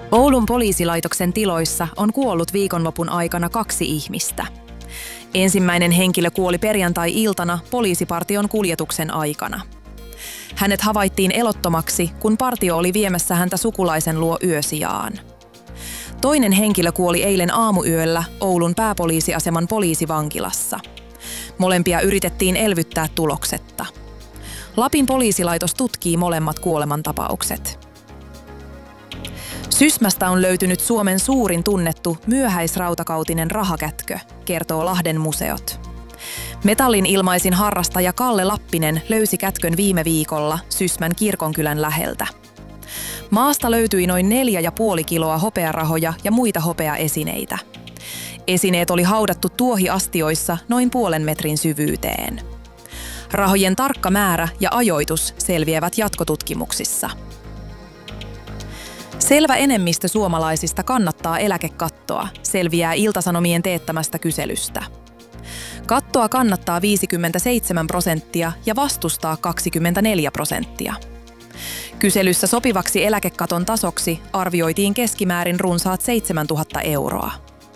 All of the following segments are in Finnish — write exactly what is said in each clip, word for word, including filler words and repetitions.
Oulun poliisilaitoksen tiloissa on kuollut viikonlopun aikana kaksi ihmistä. Ensimmäinen henkilö kuoli perjantai-iltana poliisipartion kuljetuksen aikana. Hänet havaittiin elottomaksi, kun partio oli viemässä häntä sukulaisen luo yösijaan. Toinen henkilö kuoli eilen aamuyöllä Oulun pääpoliisiaseman poliisivankilassa. Molempia yritettiin elvyttää tuloksetta. Lapin poliisilaitos tutkii molemmat kuolemantapaukset. Sysmästä on löytynyt Suomen suurin tunnettu myöhäisrautakautinen rahakätkö, kertoo Lahden museot. Metallin ilmaisin harrastaja Kalle Lappinen löysi kätkön viime viikolla Sysmän Kirkonkylän läheltä. Maasta löytyi noin neljä ja puoli kiloa hopearahoja ja muita hopeaesineitä. Esineet oli haudattu tuohiastioissa noin puolen metrin syvyyteen. Rahojen tarkka määrä ja ajoitus selviävät jatkotutkimuksissa. Selvä enemmistö suomalaisista kannattaa eläkekattoa, selviää Ilta-Sanomien teettämästä kyselystä. Kattoa kannattaa viisikymmentäseitsemän prosenttia ja vastustaa kaksikymmentäneljä prosenttia. Kyselyssä sopivaksi eläkekaton tasoksi arvioitiin keskimäärin runsaat seitsemäntuhatta euroa.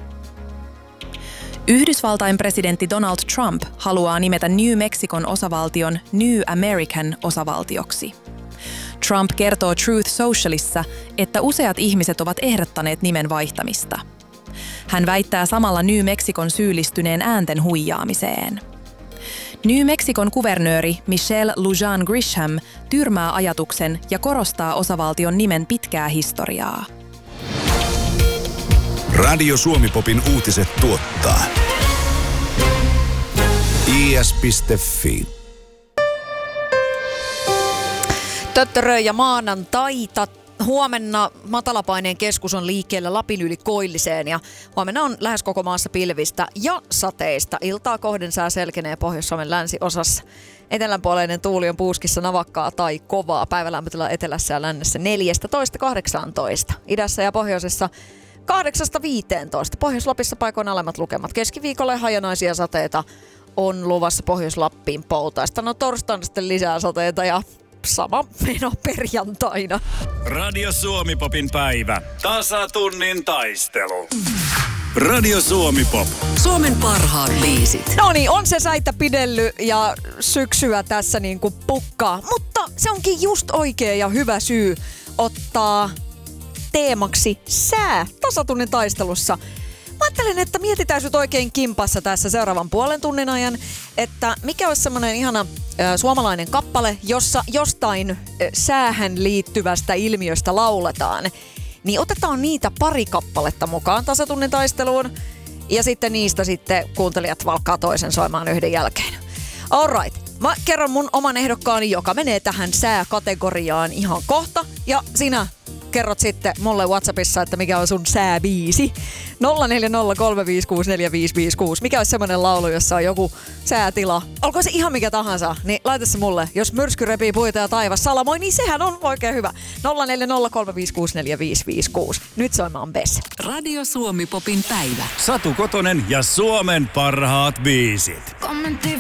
Yhdysvaltain presidentti Donald Trump haluaa nimetä New Mexicon osavaltion New American osavaltioksi. Trump kertoo Truth Socialissa, että useat ihmiset ovat ehdottaneet nimen vaihtamista. Hän väittää samalla New Mexicon syyllistyneen äänten huijaamiseen. New Mexicon kuvernööri Michelle Lujan Grisham tyrmää ajatuksen ja korostaa osavaltion nimen pitkää historiaa. Radio Suomi-popin uutiset tuottaa i s piste f i. Töttörö ja maanantaita. Huomenna matalapaineen keskus on liikkeellä Lapin yli Koilliseen ja huomenna on lähes koko maassa pilvistä ja sateista. Iltaa kohden sää selkenee Pohjois-Suomen länsiosassa. Etelänpuoleinen tuuli on puuskissa navakkaa tai kovaa. Päivälämpötila etelässä ja lännessä neljätoista kahdeksantoista. Idässä ja pohjoisessa kahdeksasta viiteentoista. Pohjois-Lapissa paikoin alemmat lukemat. Keskiviikolle hajanaisia sateita on luvassa Pohjois-Lappiin poutaista. No torstaina sitten lisää sateita ja sama meno perjantaina. Radio Suomi-popin päivä. Tasatunnin taistelu. Radio Suomi-pop. Suomen parhaat biisit. No niin, on se säitä pidellyt ja syksyä tässä niin kuin pukkaa. Mutta se onkin just oikea ja hyvä syy ottaa teemaksi sää tasatunnin taistelussa. Mä ajattelen, että mietitään nyt oikein kimpassa tässä seuraavan puolen tunnin ajan, että mikä olisi semmoinen ihana ä, suomalainen kappale, jossa jostain ä, säähän liittyvästä ilmiöstä lauletaan. Niin otetaan niitä pari kappaletta mukaan tasatunnin taisteluun ja sitten niistä sitten kuuntelijat valkkaa toisen soimaan yhden jälkeen. Alright, mä kerron mun oman ehdokkaani, joka menee tähän sääkategoriaan ihan kohta ja sinä kerrot sitten mulle WhatsAppissa, että mikä on sun sääbiisi. nolla neljä nolla kolme viisi kuusi neljä viisi viisi kuusi. Mikä olisi semmoinen laulu, jossa on joku säätila? Olkoon se ihan mikä tahansa, niin laita se mulle. Jos myrsky repii puita ja taivas salamoi, niin sehän on oikein hyvä. nolla neljä nolla kolme viisi kuusi neljä viisi viisi kuusi. Nyt soimaan Bess. Radio Suomi-popin päivä. Satu Kotonen ja Suomen parhaat biisit. Kommentti